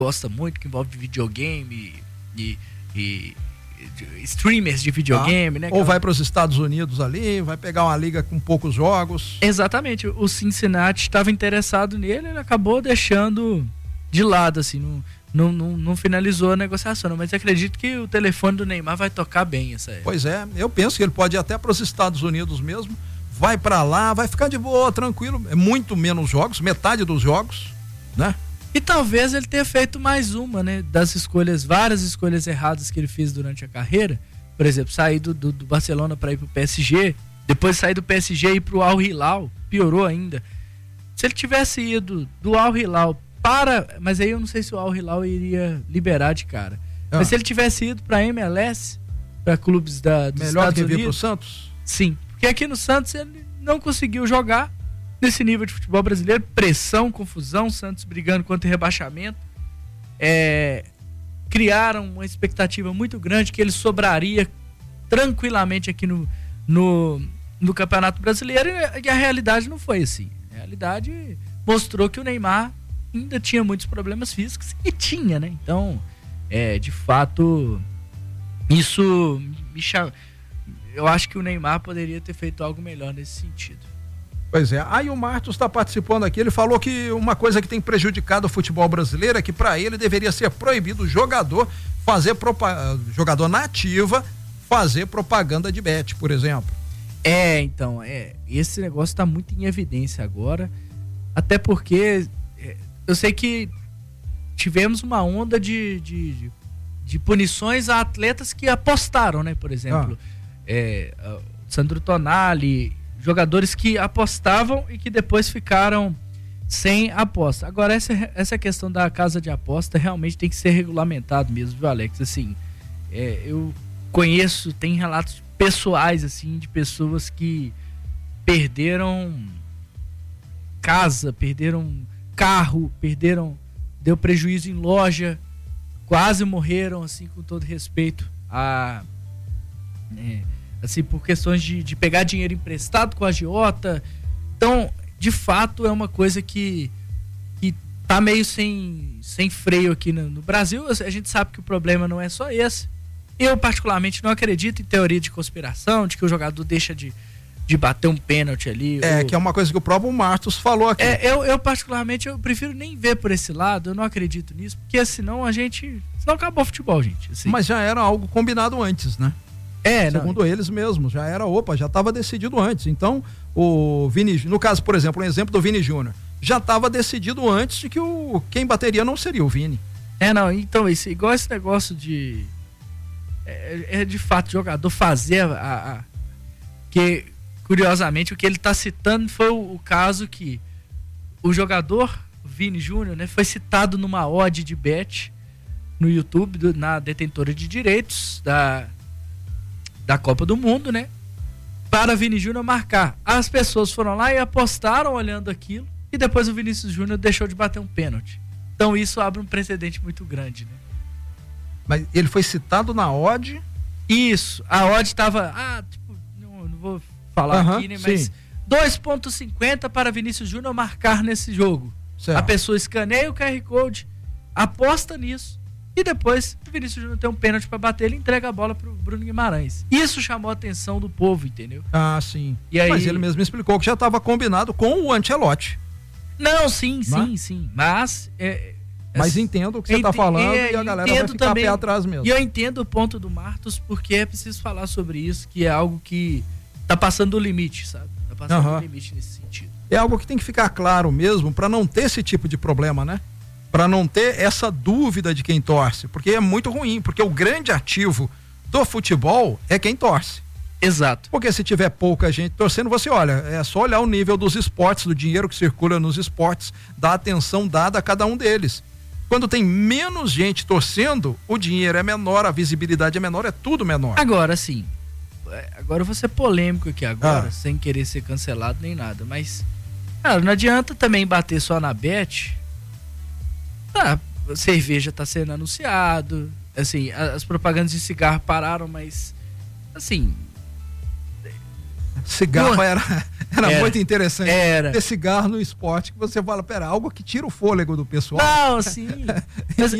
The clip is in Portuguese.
gosta muito, que envolve videogame e streamers de videogame, né? Ou vai para os Estados Unidos ali, vai pegar uma liga com poucos jogos. Exatamente, o Cincinnati estava interessado nele, ele acabou deixando de lado, assim, não finalizou a negociação, não, mas acredito que o telefone do Neymar vai tocar bem essa época. Pois é, eu penso que ele pode ir até para os Estados Unidos mesmo, vai para lá, vai ficar de boa, tranquilo, é muito menos jogos, metade dos jogos, né? E talvez ele tenha feito mais uma, né? Das escolhas, várias escolhas erradas que ele fez durante a carreira. Por exemplo, sair do Barcelona para ir pro PSG, depois sair do PSG e ir pro Al Hilal, piorou ainda. Se ele tivesse ido do Al Hilal mas aí eu não sei se o Al Hilal iria liberar de cara. Mas se ele tivesse ido pra MLS, para clubes dos melhor Estados Unidos... Melhor que vir pro Santos? Sim, porque aqui no Santos ele não conseguiu jogar nesse nível de futebol brasileiro, pressão, confusão, Santos brigando contra o rebaixamento, criaram uma expectativa muito grande que ele sobraria tranquilamente aqui no Campeonato Brasileiro, e a realidade não foi assim. A realidade mostrou que o Neymar ainda tinha muitos problemas físicos, e tinha, né? Então, de fato, isso me chama. Eu acho que o Neymar poderia ter feito algo melhor nesse sentido. Pois é, aí o Martos está participando aqui, ele falou que uma coisa que tem prejudicado o futebol brasileiro é que para ele deveria ser proibido o jogador jogador na ativa fazer propaganda de bet, por exemplo. Então, esse negócio está muito em evidência agora, até porque eu sei que tivemos uma onda de punições a atletas que apostaram, né? Por exemplo, Sandro Tonali, jogadores que apostavam e que depois ficaram sem aposta. Agora, essa questão da casa de aposta realmente tem que ser regulamentado mesmo, viu, Alex? Assim, eu conheço, tem relatos pessoais, assim, de pessoas que perderam casa, perderam carro, deu prejuízo em loja, quase morreram, assim, com todo respeito assim, por questões de pegar dinheiro emprestado com a agiota. Então, de fato, é uma coisa que tá meio sem freio aqui no Brasil. A gente sabe que o problema não é só esse. Eu, particularmente, não acredito em teoria de conspiração, de que o jogador deixa de bater um pênalti ali. Que é uma coisa que o próprio Martos falou aqui. Eu particularmente, eu prefiro nem ver por esse lado, eu não acredito nisso, porque senão acabou o futebol, gente. Assim. Mas já era algo combinado antes, né? Segundo eles mesmos, já estava decidido antes. Então, o Vini, no caso, por exemplo, um exemplo do Vini Júnior, já estava decidido antes de que quem bateria não seria o Vini. Então, igual esse negócio de de fato jogador fazer que, curiosamente, o que ele está citando foi o caso que o jogador Vini Júnior, né, foi citado numa odd de bet no YouTube, na detentora de direitos da Copa do Mundo, né? Para Vini Júnior marcar. As pessoas foram lá e apostaram olhando aquilo, e depois o Vinícius Júnior deixou de bater um pênalti. Então isso abre um precedente muito grande, né? Mas ele foi citado na odd? Isso. A odd estava, não vou falar aqui, né? Mas 2,50 para Vinícius Júnior marcar nesse jogo. Certo. A pessoa escaneia o QR Code, aposta nisso, e depois o Vinícius Júnior tem um pênalti para bater, ele entrega a bola pro Bruno Guimarães. Isso chamou a atenção do povo, entendeu? Sim. E aí... Mas ele mesmo explicou que já estava combinado com o Ancelotti. Não, sim. Mas... Mas entendo o que você está falando, e a galera vai ficar também, pé atrás mesmo. E eu entendo o ponto do Martos, porque é preciso falar sobre isso, que é algo que tá passando o limite, sabe? Tá passando o limite nesse sentido. É algo que tem que ficar claro mesmo, para não ter esse tipo de problema, né? Para não ter essa dúvida de quem torce, porque é muito ruim, porque o grande ativo do futebol é quem torce. Exato. Porque se tiver pouca gente torcendo, você olha, é só olhar o nível dos esportes, do dinheiro que circula nos esportes, da atenção dada a cada um deles. Quando tem menos gente torcendo, o dinheiro é menor, a visibilidade é menor, é tudo menor. Agora sim, agora eu vou ser polêmico aqui agora, sem querer ser cancelado nem nada, mas, cara, não adianta também bater só na bet. Cerveja tá sendo anunciado, assim, as propagandas de cigarro pararam, mas, assim, Cigarro era muito interessante. Era. Ter cigarro no esporte, que você fala, pera, algo que tira o fôlego do pessoal. Não, sim. Mas